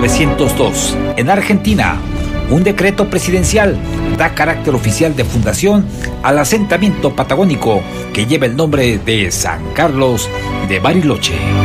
1902. En Argentina, un decreto presidencial da carácter oficial de fundación al asentamiento patagónico que lleva el nombre de San Carlos de Bariloche.